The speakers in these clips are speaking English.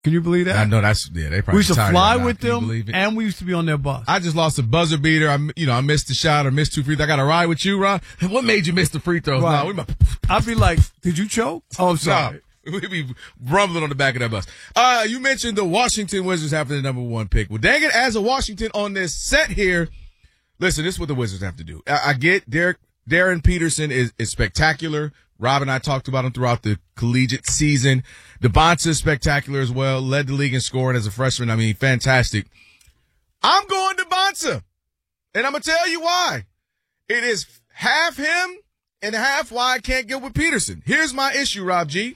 Can you believe that? I know they probably we used to tired fly of it now. with Can you them, believe it? and we used to be on their bus. I just lost a buzzer beater. I missed the shot or missed 2 free throws. I got to ride with you, Ron. What made you miss the free throws? Right. No, I'd be like, did you choke? Oh, I'm sorry. No, we'd be rumbling on the back of that bus. You mentioned the Washington Wizards having the number 1 pick. Well, dang it, as a Washington on this set here, listen, this is what the Wizards have to do. I get Darren Peterson is spectacular. Rob and I talked about him throughout the collegiate season. DeBonta is spectacular as well. Led the league in scoring as a freshman. I mean, fantastic. I'm going DeBonta. And I'm going to tell you why. It is half him and half why I can't get with Peterson. Here's my issue, Rob G.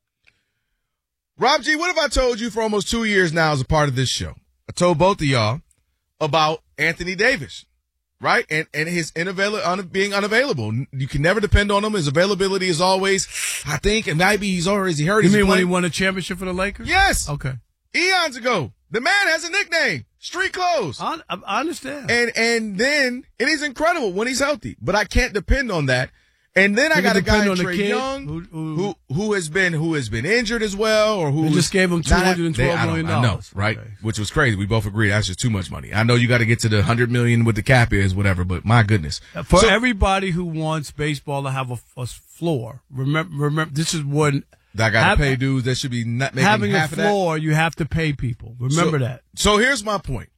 Rob G, what have I told you for almost 2 years now as a part of this show? I told both of y'all about Anthony Davis, right? And his being unavailable. You can never depend on him. His availability is always, I think, and maybe he's hurt. You mean when he won a championship for the Lakers? Yes. Okay. Eons ago. The man has a nickname. Street clothes. I understand. And he's incredible when he's healthy. But I can't depend on that. And then I got a guy, Trae Young, who has been injured as well, or who just gave him $212 million. I know, right? Okay. Which was crazy. We both agreed that's just too much money. I know you got to get to the $100 million with the cap is whatever, but my goodness. For everybody who wants baseball to have a floor, remember this is what I got to pay dudes that should be not making having half a floor. Of that. You have to pay people. Remember that. So here's my point.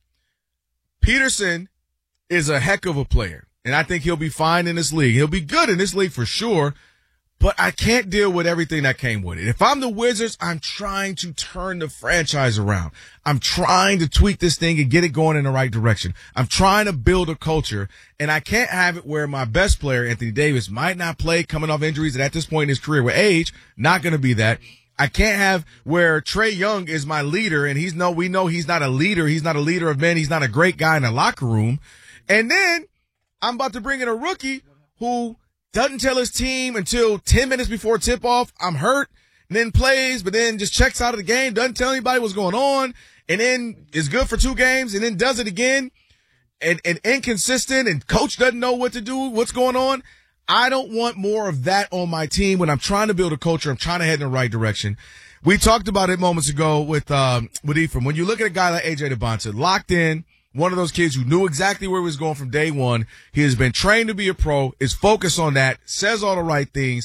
Peterson is a heck of a player. And I think he'll be fine in this league. He'll be good in this league for sure. But I can't deal with everything that came with it. If I'm the Wizards, I'm trying to turn the franchise around. I'm trying to tweak this thing and get it going in the right direction. I'm trying to build a culture. And I can't have it where my best player, Anthony Davis, might not play coming off injuries. And at this point in his career with age, not going to be that. I can't have where Trae Young is my leader. And we know he's not a leader. He's not a leader of men. He's not a great guy in the locker room. And then I'm about to bring in a rookie who doesn't tell his team until 10 minutes before tip-off, I'm hurt, and then plays, but then just checks out of the game, doesn't tell anybody what's going on, and then is good for 2 games, and then does it again, and inconsistent, and coach doesn't know what to do, what's going on. I don't want more of that on my team when I'm trying to build a culture. I'm trying to head in the right direction. We talked about it moments ago with Ephraim. When you look at a guy like A.J. DeBonta, locked in, one of those kids who knew exactly where he was going from day one. He has been trained to be a pro, is focused on that, says all the right things,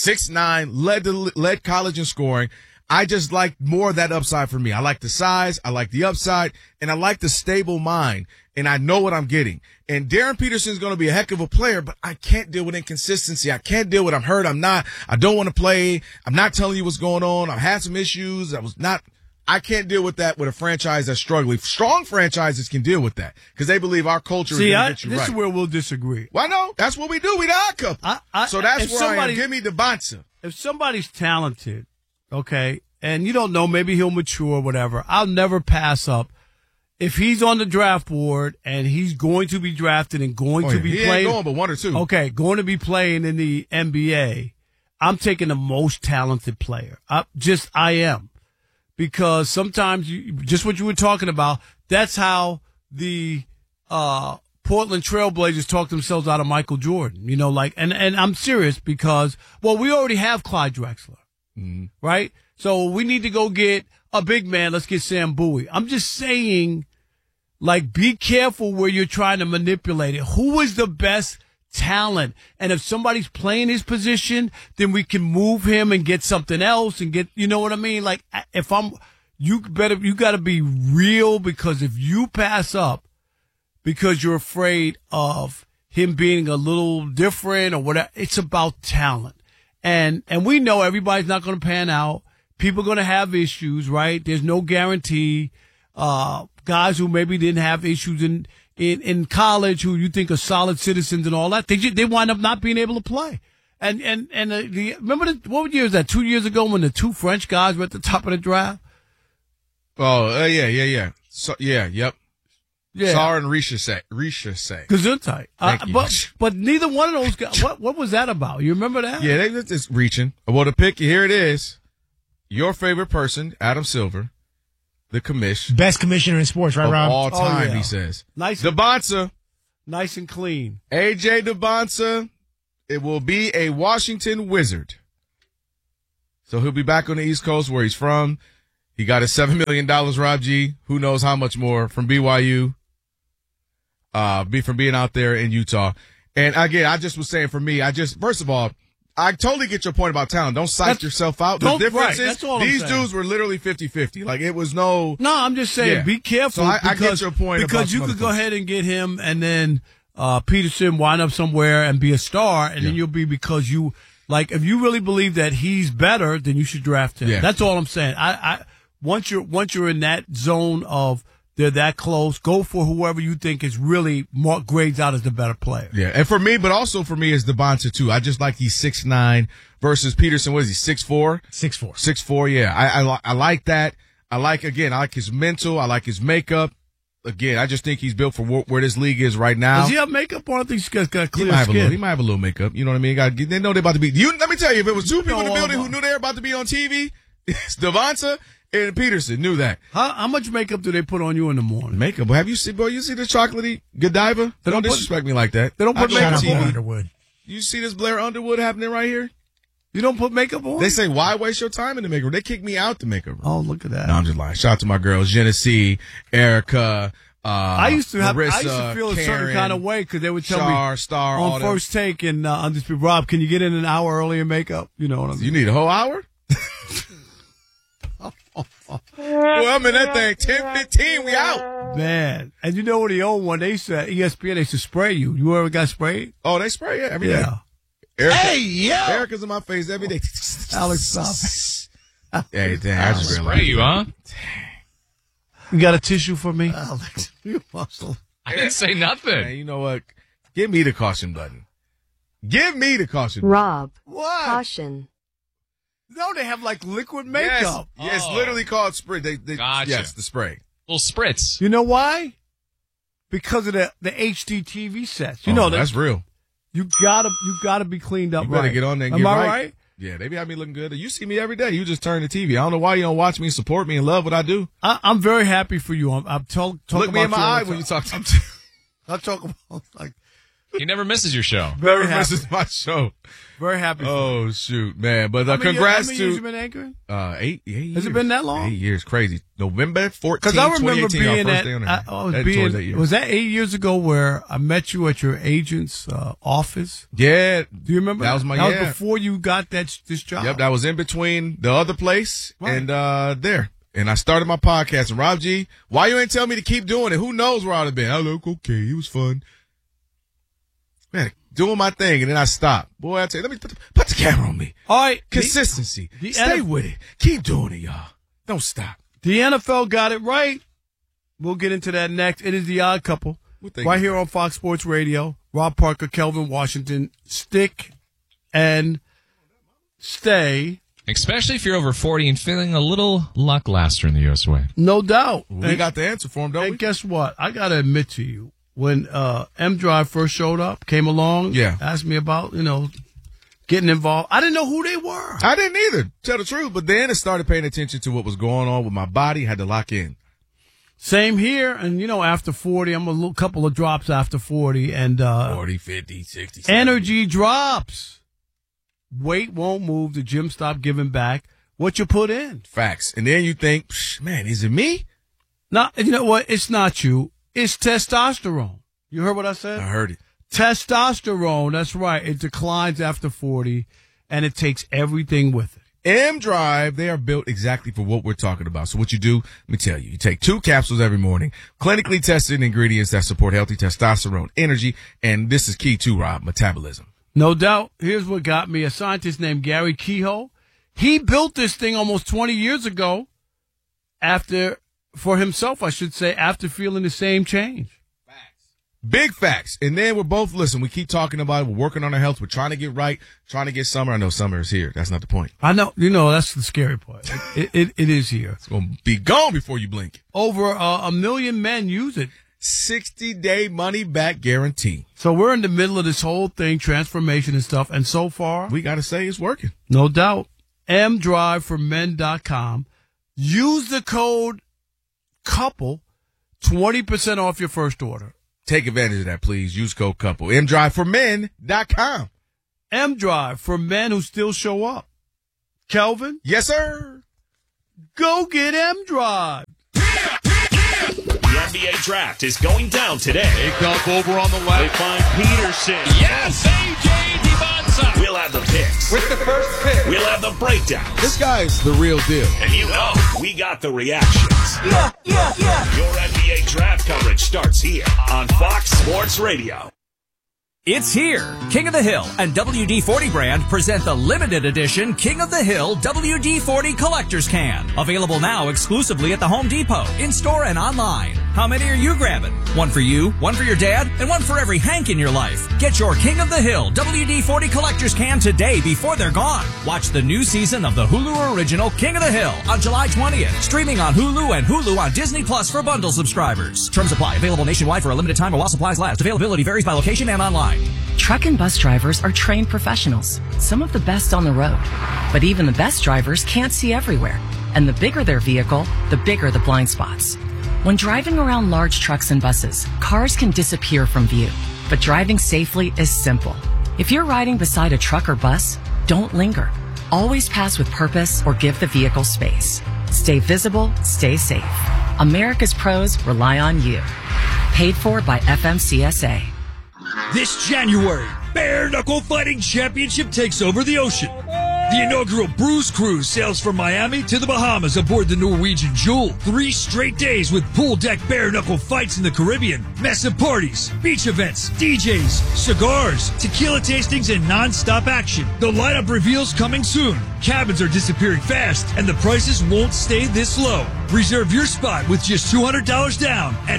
6'9", led college in scoring. I just like more of that upside for me. I like the size, I like the upside, and I like the stable mind, and I know what I'm getting. And Darren Peterson's going to be a heck of a player, but I can't deal with inconsistency. I can't deal with I'm hurt, I don't want to play, I'm not telling you what's going on, I've had some issues, I can't deal with that with a franchise that's struggling. Strong franchises can deal with that because they believe our culture is going to get you right. This is where we'll disagree. Well, no, that's what we do. We the odd couple. So that's where I am. Give me DeBonta. If somebody's talented, okay, and you don't know, maybe he'll mature or whatever, I'll never pass up. If he's on the draft board and he's going to be drafted and going to be playing. He ain't going but 1 or 2. Okay, going to be playing in the NBA, I'm taking the most talented player. I am. Because sometimes just what you were talking about, that's how the Portland Trailblazers talk themselves out of Michael Jordan. And I'm serious because, we already have Clyde Drexler, right? So we need to go get a big man. Let's get Sam Bowie. I'm just saying, be careful where you're trying to manipulate it. Who is the best talent? And if somebody's playing his position, then we can move him and get something else and get, you know what I mean? You got to be real, because if you pass up because you're afraid of him being a little different or whatever, it's about talent. And we know everybody's not going to pan out. People are going to have issues, right? There's no guarantee. Guys who maybe didn't have issues in college, who you think are solid citizens and all that, they wind up not being able to play. And remember what year was that? 2 years ago when the 2 French guys were at the top of the draft. Oh, yeah. So, yep. Yeah. Sarr and Richer. Gesundheit. But neither one of those guys. What was that about? You remember that? Yeah, they just reaching. Well, the pick here it is. Your favorite person, Adam Silver. The best commissioner in sports, right, Rob? All time, he says. Nice. DeBonta. Nice and clean. A.J. DeBonta. It will be a Washington Wizard. So he'll be back on the East Coast where he's from. He got his $7 million, Rob G. Who knows how much more from BYU, from being out there in Utah. And again, I just was saying for me, first of all, I totally get your point about talent. Don't psych yourself out. The difference is these dudes were literally 50-50. Like, it was no. No, I'm just saying, be careful. So I get your point. Because you could go ahead and get him and then Peterson wind up somewhere and be a star, and then you'll be because you, like, if you really believe that he's better, then you should draft him. Yeah. That's all I'm saying. Once you're in that zone of they're that close, go for whoever you think is really grades out as the better player. Yeah, and for me, but also for me is Devonta too. I just like he's 6'9" versus Peterson. What is he, 6'4"? 6'4". 6'4", yeah. I like that. I like his mental. I like his makeup. Again, I just think he's built for where this league is right now. Does he have makeup on? I think he's got clear skin. He might have a little makeup. You know what I mean? They know they're about to be. Let me tell you, if it was two people in the building who knew they were about to be on TV, it's Devonta and Peterson knew that. How much makeup do they put on you in the morning? Makeup? Have you seen, bro? You see the chocolatey Godiva? They don't disrespect me like that. They don't put makeup on. Underwood. You see this Blair Underwood happening right here? You don't put makeup on? They say, why waste your time in the makeup room? They kick me out the makeup room. Oh, look at that. No, I'm just lying. Shout out to my girls, Genesee, Erica, I used to Marissa, feel a Karen, certain kind of way because they would tell me Star, on First Take and Undisputed, Rob, can you get in an hour early in makeup? You know what I'm saying? You need a whole hour? Well, I'm in that thing. 10:15, we out. Man. And you know what the old one, they said, ESPN, they used to spray you. You ever got sprayed? Oh, they spray you every day. Erica's in my face every day. Alex, stop. Hey, damn, I just spray you, huh? You got a tissue for me? Alex, you muscle. I didn't say nothing. Man, you know what? Give me the caution button. Give me the caution button. Rob. What? Caution. No, they have like liquid makeup. Yes, it's literally called spray. Gotcha. Yes, the spray. Little spritz. You know why? Because of the HD TV sets. You know that. That's real. You gotta be cleaned up. You better right. get on there and Am get I right? Yeah, they be having me looking good. You see me every day. You just turn the TV. I don't know why you don't watch me and support me and love what I do. I'm very happy for you. I'm talking Look me in my eye when when you talk to me. I talk about like. He never misses your show. Never misses my show. Very happy. Oh shoot, man! But congrats how many years you been anchoring? 8 years. Has it been that long? 8 years, crazy. November 14th, because I remember 2018, being at. Was that 8 years ago where I met you at your agent's office? Yeah. Do you remember? That was my. That was before you got this job. Yep, that was in between the other place and there. And I started my podcast. And Rob G, why you ain't tell me to keep doing it? Who knows where I'd have been? I look okay. It was fun. Man, doing my thing, and then I stopped. Boy, I tell you, let me put the camera on me. All right. Consistency. Stay with it. Keep doing it, y'all. Don't stop. The NFL got it right. We'll get into that next. It is The Odd Couple. Right here on Fox Sports Radio. Rob Parker, Kelvin Washington. Stick and stay. Especially if you're over 40 and feeling a little lackluster in the U.S. way. No doubt. We got the answer for him, don't we? And guess what? I got to admit to you. When M Drive first showed up, came along, asked me about, getting involved. I didn't know who they were. I didn't either, tell the truth. But then I started paying attention to what was going on with my body. Had to lock in. Same here. And, after 40, I'm a couple of drops after 40. And 40, 50, 60, 70. Energy drops. Weight won't move. The gym stopped giving back what you put in. Facts. And then you think, man, is it me? No, you know what? It's not you. It's testosterone. You heard what I said? I heard it. Testosterone, that's right. It declines after 40, and it takes everything with it. M Drive, they are built exactly for what we're talking about. So what you do, let me tell you, you take 2 capsules every morning, clinically tested ingredients that support healthy testosterone, energy, and this is key too, Rob, metabolism. No doubt. Here's what got me. A scientist named Gary Kehoe. He built this thing almost 20 years ago for himself, I should say, after feeling the same change. Facts. Big facts. And then we keep talking about it. We're working on our health. We're trying to get right, trying to get summer. I know summer is here. That's not the point. I know. That's the scary part. It is here. It's going to be gone before you blink. Over 1 million men use it. 60-day money-back guarantee. So we're in the middle of this whole thing, transformation and stuff, and so far, we got to say it's working. No doubt. mdriveformen.com. Use the code COUPLE, 20% off your first order. Take advantage of that, please. Use code COUPLE. mdriveformen.com. mDrive for men who still show up. Kelvin? Yes, sir. Go get M-Drive. The NBA draft is going down today. They come over on the left. They find Peterson. Yes, A.J. Dibonsa. We'll have the picks. With the first pick. We'll have the breakdown. This guy's the real deal. And you know, we got the reactions. Yeah. Your NBA draft coverage starts here on Fox Sports Radio. It's here. King of the Hill and WD-40 brand present the limited edition King of the Hill WD-40 Collector's Can. Available now exclusively at the Home Depot, in-store and online. How many are you grabbing? One for you, one for your dad, and one for every Hank in your life. Get your King of the Hill WD-40 Collector's Can today before they're gone. Watch the new season of the Hulu original King of the Hill on July 20th. Streaming on Hulu and Hulu on Disney Plus for bundle subscribers. Terms apply. Available nationwide for a limited time or while supplies last. Availability varies by location and online. Truck and bus drivers are trained professionals, some of the best on the road. But even the best drivers can't see everywhere. And the bigger their vehicle, the bigger the blind spots. When driving around large trucks and buses, cars can disappear from view. But driving safely is simple. If you're riding beside a truck or bus, don't linger. Always pass with purpose or give the vehicle space. Stay visible, stay safe. America's pros rely on you. Paid for by FMCSA. This January, Bare Knuckle Fighting Championship takes over the ocean. The inaugural Bruise Cruise sails from Miami to the Bahamas aboard the Norwegian Jewel. 3 straight days with pool deck bare knuckle fights in the Caribbean, massive parties, beach events, DJs, cigars, tequila tastings, and non-stop action. The lineup reveals coming soon. Cabins are disappearing fast, and the prices won't stay this low. Reserve your spot with just $200 down at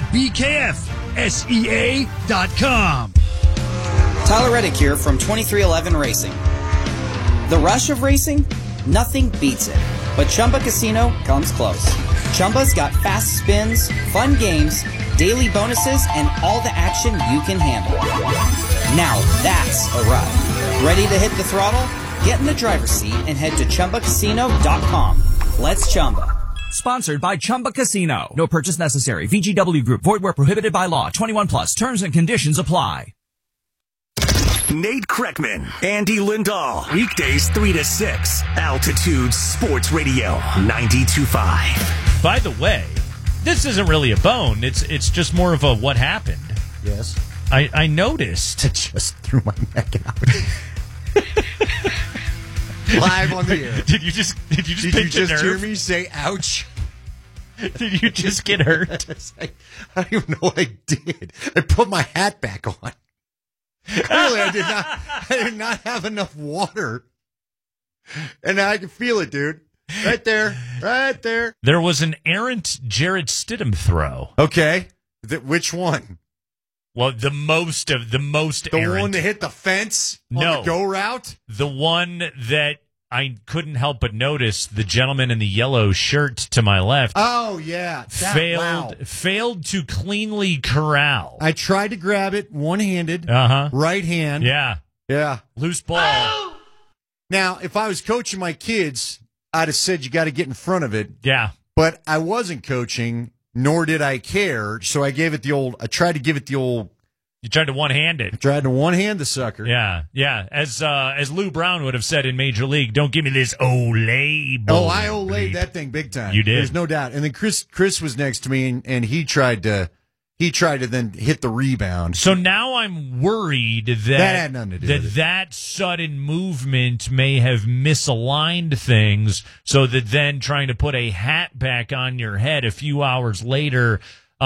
BKFSEA.com. Tyler Reddick here from 2311 Racing. The rush of racing? Nothing beats it. But Chumba Casino comes close. Chumba's got fast spins, fun games, daily bonuses, and all the action you can handle. Now that's a ride. Ready to hit the throttle? Get in the driver's seat and head to ChumbaCasino.com. Let's Chumba. Sponsored by Chumba Casino. No purchase necessary. VGW Group. Void where prohibited by law. 21 plus. Terms and conditions apply. Nate Kreckman, Andy Lindahl. Weekdays 3 to 6. Altitude Sports Radio 92.5. By the way, this isn't really a bone. It's just more of a what happened. Yes. I noticed. I just threw my neck out. Live on the air. Did you just hear me say ouch? Did you just get hurt? I don't even know what I did. I put my hat back on. Clearly, I did not have enough water. And I can feel it, dude. Right there. There was an errant Jarrett Stidham throw. Okay. Which one? Well, the most errant. The one that hit the fence on the go route? The one that I couldn't help but notice, the gentleman in the yellow shirt to my left. Oh, yeah. Failed to cleanly corral. I tried to grab it one-handed. Right hand. Yeah. Loose ball. Oh! Now, if I was coaching my kids, I'd have said you got to get in front of it. Yeah. But I wasn't coaching, nor did I care, so I tried to give it the old... You tried to one-hand it. I tried to one-hand the sucker. Yeah. As Lou Brown would have said in Major League, don't give me this Olay ball. Oh, I Olayed that thing big time. You did. There's no doubt. And then Chris was next to me, and he tried to then hit the rebound. So now I'm worried that had nothing to do with it. That sudden movement may have misaligned things, so that then trying to put a hat back on your head a few hours later,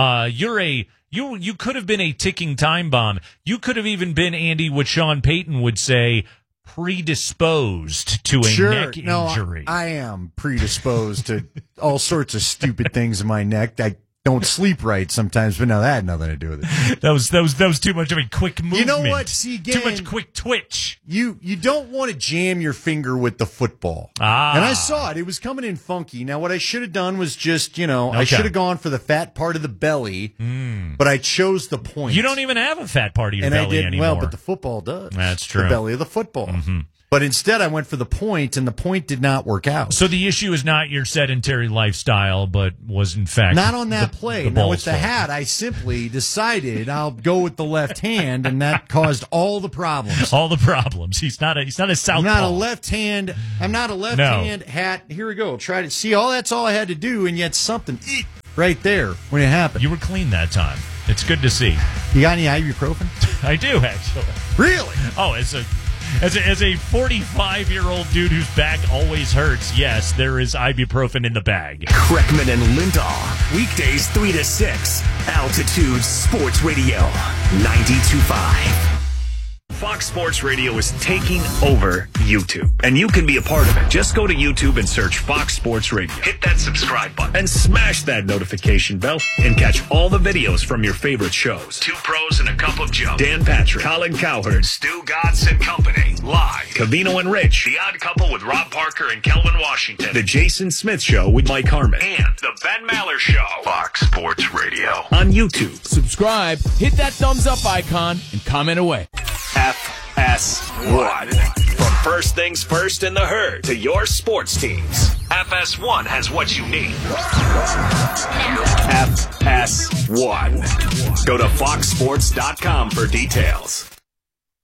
You could have been a ticking time bomb. You could have even been, Andy, what Sean Payton would say, predisposed to a neck injury. I am predisposed to all sorts of stupid things in my neck. I don't sleep right sometimes, but no, that had nothing to do with it. That was too much of a quick movement. You know what? See, again, too much quick twitch. You don't want to jam your finger with the football. And I saw it. It was coming in funky. Now, what I should have done was just, I should have gone for the fat part of the belly, but I chose the point. You don't even have a fat part of your belly anymore. Well, but the football does. That's true. The belly of the football. Mm-hmm. But instead, I went for the point, and the point did not work out. So the issue is not your sedentary lifestyle, but was in fact not on that play. The now with the fault. hat, I simply decided I'll go with the left hand, and that caused all the problems. All the problems. He's not a southpaw. I'm not a left hand hat. Here we go. Try to see. That's all I had to do, and yet something right there when it happened. You were clean that time. It's good to see. You got any ibuprofen? I do, actually. Really? Oh, as a 45-year-old dude whose back always hurts, yes, there is ibuprofen in the bag. Kreckman and Lindahl. Weekdays 3 to 6. Altitude Sports Radio. 92.5. Fox Sports Radio is taking over YouTube, and you can be a part of it. Just go to YouTube and search Fox Sports Radio. Hit that subscribe button and smash that notification bell and catch all the videos from your favorite shows. Two Pros and a Cup of Joe. Dan Patrick, Colin Cowherd, Stu Gatz and Company. Live. Cavino and Rich. The Odd Couple with Rob Parker and Kelvin Washington. The Jason Smith Show with Mike Harmon. And The Ben Maller Show. Fox Sports Radio. On YouTube. Subscribe, hit that thumbs up icon, and comment away. FS1. From first things first in the herd to your sports teams, FS1 has what you need. FS1. Go to foxsports.com for details.